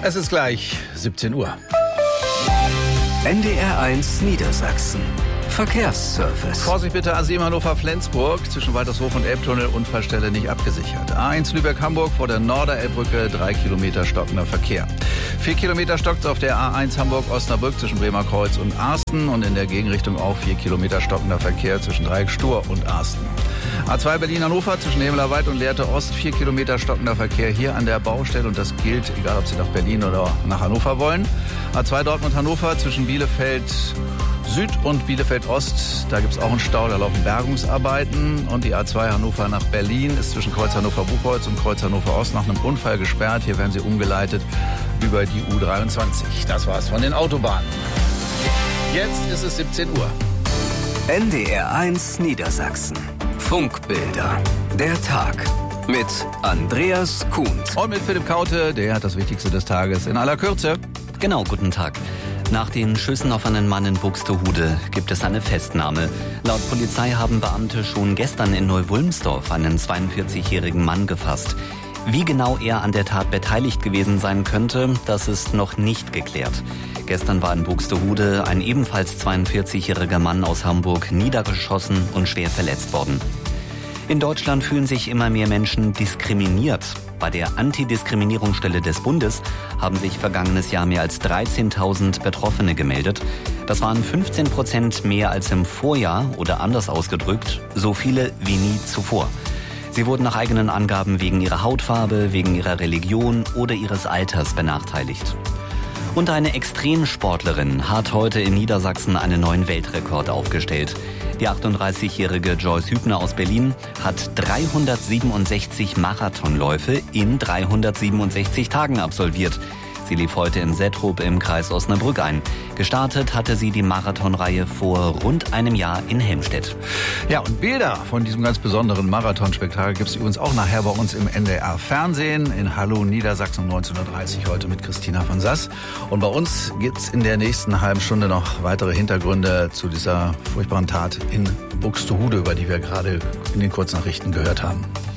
Es ist gleich 17 Uhr. NDR1 Niedersachsen. Verkehrsservice. Vorsicht bitte, A7 Hannover-Flensburg, zwischen Waltershof und Elbtunnel, Unfallstelle nicht abgesichert. A1 Lübeck-Hamburg vor der Norderelbbrücke, 3 Kilometer stockender Verkehr. 4 Kilometer stockt auf der A1 Hamburg-Osnabrück zwischen Bremerkreuz und Arsten und in der Gegenrichtung auch 4 Kilometer stockender Verkehr zwischen Dreieck Stur und Arsten. A2 Berlin-Hannover zwischen Hemelerwald und Lehrte Ost, 4 Kilometer stockender Verkehr hier an der Baustelle und das gilt, egal ob Sie nach Berlin oder nach Hannover wollen. A2 Dortmund-Hannover zwischen Bielefeld Süd und Bielefeld Ost, da gibt es auch einen Stau, da laufen Bergungsarbeiten. Und die A2 Hannover nach Berlin ist zwischen Kreuz Hannover-Buchholz und Kreuz Hannover Ost nach einem Unfall gesperrt. Hier werden sie umgeleitet über die U23. Das war's von den Autobahnen. Jetzt ist es 17 Uhr. NDR1 Niedersachsen. Funkbilder. Der Tag. Mit Andreas Kuhns. Und mit Philipp Kaute, der hat das Wichtigste des Tages in aller Kürze. Genau, guten Tag. Nach den Schüssen auf einen Mann in Buxtehude gibt es eine Festnahme. Laut Polizei haben Beamte schon gestern in Neu-Wulmsdorf einen 42-jährigen Mann gefasst. Wie genau er an der Tat beteiligt gewesen sein könnte, das ist noch nicht geklärt. Gestern war in Buxtehude ein ebenfalls 42-jähriger Mann aus Hamburg niedergeschossen und schwer verletzt worden. In Deutschland fühlen sich immer mehr Menschen diskriminiert. Bei der Antidiskriminierungsstelle des Bundes haben sich vergangenes Jahr mehr als 13.000 Betroffene gemeldet. Das waren 15% mehr als im Vorjahr oder anders ausgedrückt, so viele wie nie zuvor. Sie wurden nach eigenen Angaben wegen ihrer Hautfarbe, wegen ihrer Religion oder ihres Alters benachteiligt. Und eine Extremsportlerin hat heute in Niedersachsen einen neuen Weltrekord aufgestellt. Die 38-jährige Joyce Hübner aus Berlin hat 367 Marathonläufe in 367 Tagen absolviert. Sie lief heute in Settrup im Kreis Osnabrück ein. Gestartet hatte sie die Marathonreihe vor rund einem Jahr in Helmstedt. Ja, und Bilder von diesem ganz besonderen Marathonspektakel gibt es übrigens auch nachher bei uns im NDR-Fernsehen in Hallo Niedersachsen um 19.30 Uhr heute mit Christina von Sass. Und bei uns gibt es in der nächsten halben Stunde noch weitere Hintergründe zu dieser furchtbaren Tat in Buxtehude, über die wir gerade in den Kurznachrichten gehört haben.